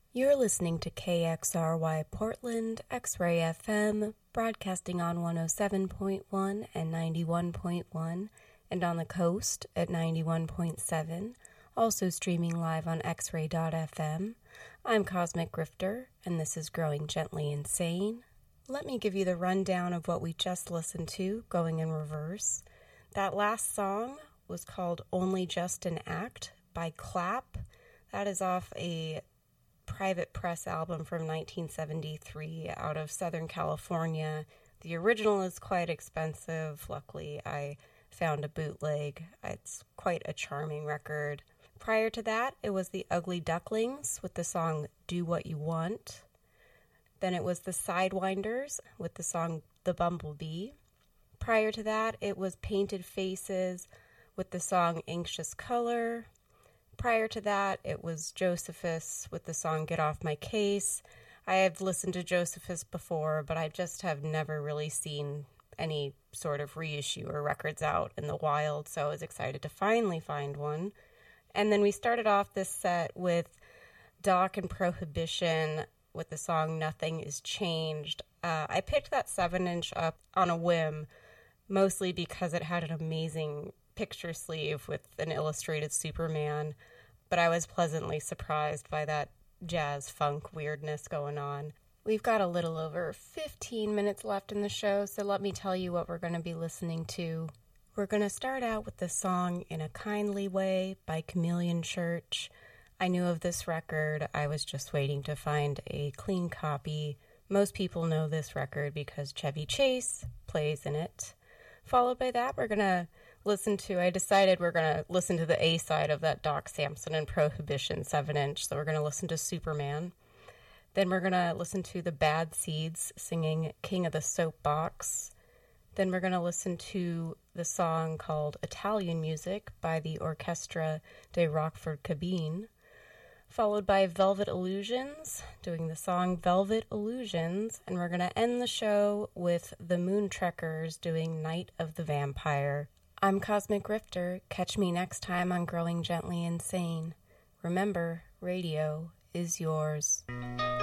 You're listening to KXRY Portland, X-Ray FM, broadcasting on 107.1 and 91.1, and on the coast at 91.7, also streaming live on xray.fm. I'm Cosmic Grifter, and this is Growing Gently Insane. Let me give you the rundown of what we just listened to, going in reverse. That last song was called Only Just an Act by Clap. That is off a Private Press album from 1973 out of Southern California. The original is quite expensive. Luckily, I found a bootleg. It's quite a charming record. Prior to that, it was the Ugly Ducklings with the song Do What You Want. Then it was the Sidewinders with the song The Bumblebee. Prior to that, it was Painted Faces with the song Anxious Color. Prior to that, it was Josephus with the song Get Off My Case. I have listened to Josephus before, but I just have never really seen any sort of reissue or records out in the wild, so I was excited to finally find one. And then we started off this set with Doc and Prohibition with the song Nothing Is Changed. I picked that 7-inch up on a whim, mostly because it had an amazing picture sleeve with an illustrated Superman, but I was pleasantly surprised by that jazz funk weirdness going on. We've got a little over 15 minutes left in the show, so let me tell you what we're going to be listening to. We're going to start out with the song In a Kindly Way by Chameleon Church. I knew of this record. I was just waiting to find a clean copy. Most people know this record because Chevy Chase plays in it. Followed by that, we're going to decided we're going to listen to the A-side of that Doc Samson and Prohibition 7-inch, so we're going to listen to Superman. Then we're going to listen to the Bad Seeds singing King of the Soapbox. Then we're going to listen to the song called Italian Music by the Orchestra de Rockford Cabine, followed by Velvet Illusions doing the song Velvet Illusions, and we're going to end the show with the Moontrekkers doing Night of the Vampire. I'm Cosmic Grifter. Catch me next time on Growing Gently Insane. Remember, radio is yours.